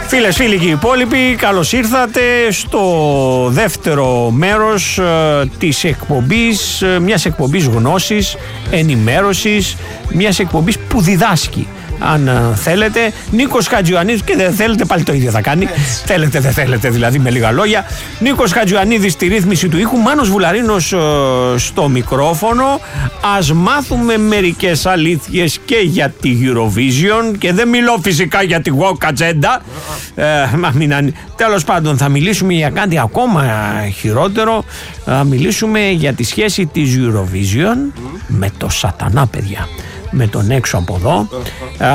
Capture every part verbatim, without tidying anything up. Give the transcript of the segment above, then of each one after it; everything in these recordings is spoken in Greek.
Φίλες, φίλοι και οι υπόλοιποι, καλώς ήρθατε στο δεύτερο μέρος ε, της εκπομπής, ε, μιας εκπομπής γνώσης, ενημέρωσης, μιας εκπομπής που διδάσκει. Αν ε, θέλετε, Νίκος Χατζιωαννίδης, και δεν θέλετε πάλι το ίδιο θα κάνει. Έτσι. Θέλετε, δεν θέλετε, δηλαδή με λίγα λόγια. Νίκος Χατζιωαννίδης στη ρύθμιση του ήχου, Μάνος Βουλαρίνος ε, στο μικρόφωνο. Ας μάθουμε μερικές αλήθειες και για τη Eurovision, και δεν μιλώ φυσικά για τη woke agenda. Ε, μα μην αν... Τέλος πάντων, θα μιλήσουμε για κάτι ακόμα χειρότερο. Θα μιλήσουμε για τη σχέση της Eurovision με το σατανά, παιδιά. Με τον έξω από εδώ. Α,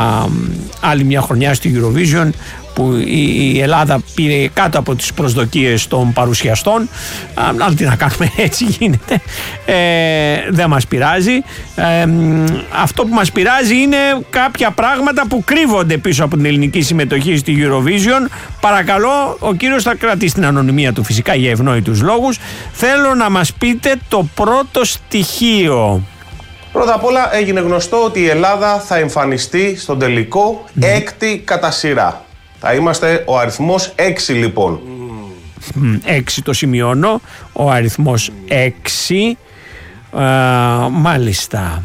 άλλη μια χρονιά στη Eurovision που η Ελλάδα πήρε κάτω από τις προσδοκίες των παρουσιαστών. Αλλά τι να κάνουμε, έτσι γίνεται. Ε, δεν μας πειράζει. Ε, αυτό που μας πειράζει είναι κάποια πράγματα που κρύβονται πίσω από την ελληνική συμμετοχή στη Eurovision. Παρακαλώ, ο κύριος θα κρατήσει την ανωνυμία του φυσικά για ευνόητους λόγους. Θέλω να μας πείτε το πρώτο στοιχείο. Πρώτα απ' όλα έγινε γνωστό ότι η Ελλάδα θα εμφανιστεί στον τελικό mm. έκτη κατά σειρά. Θα είμαστε ο αριθμός έξι λοιπόν. Mm. έξι το σημειώνω, ο αριθμός έξι. Α, μάλιστα.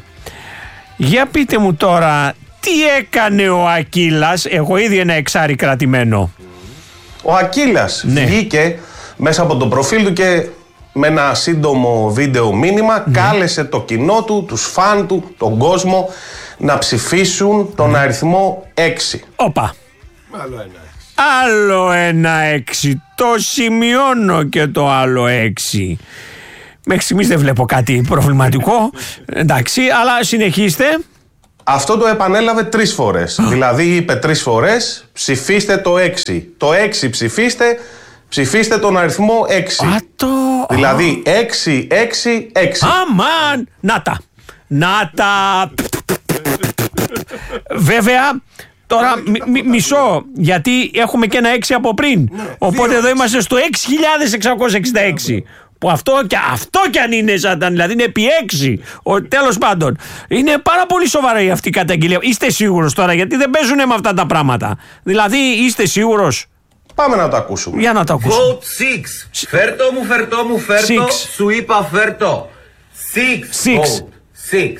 Για πείτε μου τώρα, τι έκανε ο Ακύλας? Εγώ ήδη ένα εξάρι κρατημένο. Ο Ακύλας ναι. βγήκε μέσα από το προφίλ του και με ένα σύντομο βίντεο μήνυμα ναι. κάλεσε το κοινό του, τους φαν του, τον κόσμο να ψηφίσουν τον ναι. αριθμό έξι. Όπα. Άλλο ένα έξι. Άλλο ένα έξι. Το σημειώνω και το άλλο έξι. Μέχρι στιγμής δεν βλέπω κάτι προβληματικό. Εντάξει, αλλά συνεχίστε. Αυτό το επανέλαβε τρεις φορές. Δηλαδή είπε τρεις φορές ψηφίστε το έξι. Το έξι ψηφίστε. Ψηφίστε τον αριθμό έξι. Α, το... Δηλαδή έξι, έξι, έξι. Αμάν! Να τα! Να τα! Βέβαια, τώρα μι, μι, μισό, γιατί έχουμε και ένα έξι από πριν. Ναι, οπότε εδώ είμαστε στο έξι χιλιάδες εξακόσια εξήντα έξι. Που αυτό και, αυτό κι αν είναι σαν, δηλαδή είναι επί έξι. Ο, τέλος πάντων, είναι πάρα πολύ σοβαρή αυτή η καταγγελία. Είστε σίγουρος τώρα, γιατί δεν παίζουν με αυτά τα πράγματα? Δηλαδή, είστε σίγουρος? Πάμε να το ακούσουμε. Για να το ακούσουμε. Vote six. Φέρτο μου, φέρτο μου, φέρτο. Six. Σου είπα φέρτο. Six. Six. Vote. Six.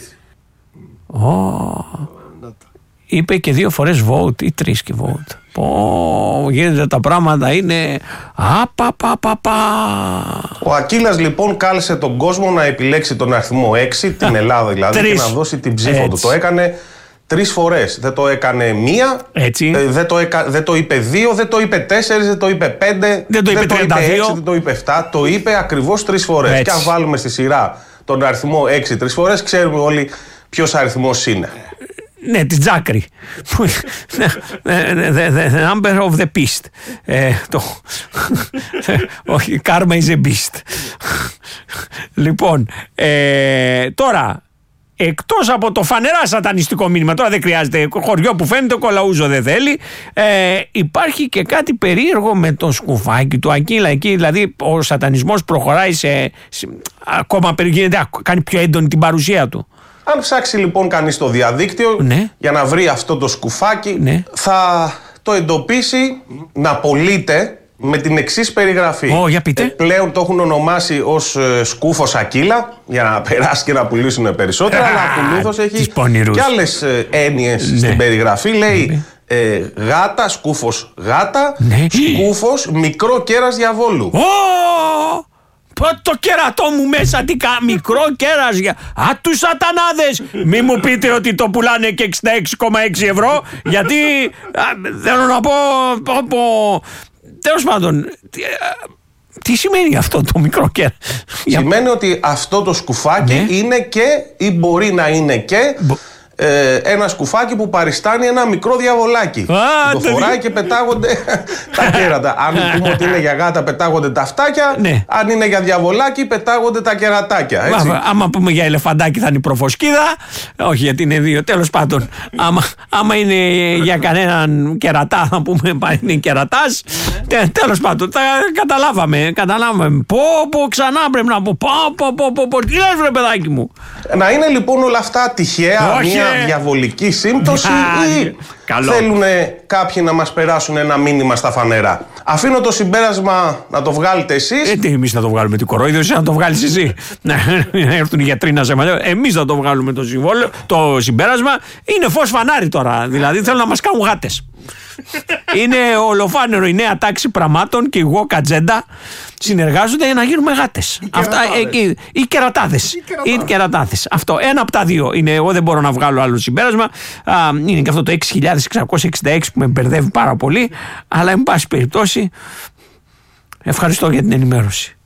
Oh. Είπε και δύο φορές vote ή τρεις και vote. Πω, γίνεται τα πράγματα, είναι απαπαπαπα. Ο Ακύλας λοιπόν κάλεσε τον κόσμο να επιλέξει τον αριθμό έξι, την Ελλάδα δηλαδή, τρεις. Και να δώσει την ψήφο Έτσι. του. Το έκανε τρεις φορές. Δεν το έκανε μία, Έτσι. Δεν, το έκα, δεν το είπε δύο, δεν το είπε τέσσερις, δεν το είπε πέντε, δεν το είπε, δεν το είπε έξι, δεν το είπε επτά. Το είπε ακριβώς τρεις φορές. Έτσι. Και αν βάλουμε στη σειρά τον αριθμό έξι τρεις φορές, ξέρουμε όλοι ποιος αριθμός είναι. Ναι, τη Τζάκρη. The number of the beast. Όχι, karma is a beast. Λοιπόν, τώρα, εκτός από το φανερά σατανιστικό μήνυμα, τώρα δεν χρειάζεται, χωριό που φαίνεται, κολαούζο δεν θέλει, υπάρχει και κάτι περίεργο με το σκουφάκι του Ακύλα εκεί, δηλαδή ο σατανισμός προχωράει σε, ακόμα γίνεται, κάνει πιο έντονη την παρουσία του. Αν ψάξει λοιπόν κανείς στο διαδίκτυο ναι. για να βρει αυτό το σκουφάκι, ναι. θα το εντοπίσει να πωλείται με την εξής περιγραφή. Oh, για πείτε. Ε, πλέον το έχουν ονομάσει ως ε, σκούφος Ακύλα για να περάσει και να πουλήσουν περισσότερα, αλλά από μύθος έχει και άλλες ε, έννοιες ναι. στην περιγραφή. Λέει ναι. ε, γάτα, σκούφος γάτα, ναι. σκούφος μικρό κέρας διαβόλου. Oh! Το κερατό μου μέσα, τι κα... μικρό κέρας για... Α, τους σατανάδες! Μη μου πείτε ότι το πουλάνε και εξήντα έξι κόμμα έξι ευρώ, γιατί α, θέλω να πω... πω, πω. Τέλος πάντων, τι, τι σημαίνει αυτό το μικρό κέρας? Σημαίνει ότι αυτό το σκουφάκι ναι. είναι και ή μπορεί να είναι και... Μπο... Ε, ένα σκουφάκι που παριστάνει ένα μικρό διαβολάκι. Α, το φοράει και πετάγονται τα κέρατα. Αν πούμε ότι είναι για γάτα, πετάγονται τα αυτάκια. Ναι. Αν είναι για διαβολάκι, πετάγονται τα κερατάκια. Έτσι. Άμα, άμα πούμε για ελεφαντάκι, θα είναι η προφοσκίδα. Όχι, γιατί είναι δύο. Τέλος πάντων, άμα, άμα είναι για κανέναν κερατά, θα πούμε είναι κερατάς. Τε, τέλος πάντων, τα καταλάβαμε. Καταλάβαμε. Πω, πω, ξανά πρέπει να πω. Πω, πω, πω, πω, πω. Τι λες, βρε παιδάκι μου? Να είναι λοιπόν όλα αυτά τυχαία, όχι, μια διαβολική σύμπτωση ή Καλό. Θέλουν κάποιοι να μας περάσουν ένα μήνυμα στα φανερά. Αφήνω το συμπέρασμα να το βγάλετε εσείς. Ε, τι εμείς θα το βγάλουμε, την κορόιδο, εσύ να το βγάλεις εσύ. Να έρθουν οι γιατροί να σε μαλλιώσουν. Εμείς θα το βγάλουμε το, συμβόλαιο, το συμπέρασμα. Είναι φως φανάρι τώρα. Δηλαδή θέλουν να μας κάνουν γάτες. Είναι ολοφάνερο η νέα τάξη πραγμάτων και εγώ κατζέντα συνεργάζονται για να γίνουμε γάτες. Αυτά, ε, οι κερατάδες. Οι κερατάδες. Αυτό. Ένα από τα δύο είναι. Εγώ δεν μπορώ να βγάλω άλλο συμπέρασμα. Α, είναι και αυτό το έξι χιλιάδες εξακόσια εξήντα έξι που με μπερδεύει πάρα πολύ. Αλλά εν πάση περιπτώσει, ευχαριστώ για την ενημέρωση.